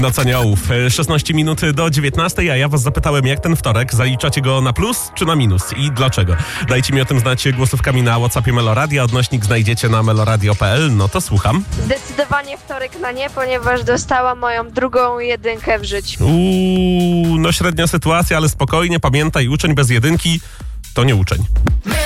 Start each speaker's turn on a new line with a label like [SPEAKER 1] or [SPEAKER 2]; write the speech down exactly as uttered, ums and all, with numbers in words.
[SPEAKER 1] Noc Aniołów. szesnaście minut do dziewiętnastej, a ja was zapytałem, jak ten wtorek? Zaliczacie go na plus czy na minus? I dlaczego? Dajcie mi o tym znać głosówkami na WhatsAppie Meloradia. Odnośnik znajdziecie na meloradio kropka p l. No to słucham.
[SPEAKER 2] Zdecydowanie wtorek na nie, ponieważ dostałam moją drugą jedynkę w życiu.
[SPEAKER 1] Uuu, no średnia sytuacja, ale spokojnie, pamiętaj, uczeń bez jedynki to nie uczeń.